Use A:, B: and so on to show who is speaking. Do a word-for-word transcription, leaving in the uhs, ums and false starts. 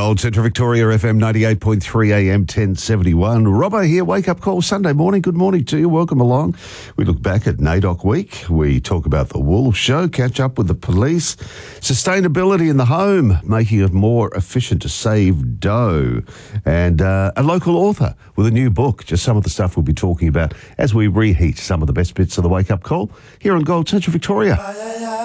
A: Gold Central Victoria F M ninety-eight point three A M ten seventy-one. Robbo here, Wake Up Call Sunday morning. Good morning to you. Welcome along. We look back at NAIDOC week. We talk about the Wolf Show, catch up with the police, sustainability in the home, making it more efficient to save dough, and uh, a local author with a new book. Just some of the stuff we'll be talking about as we reheat some of the best bits of the Wake Up Call here on Gold Central Victoria.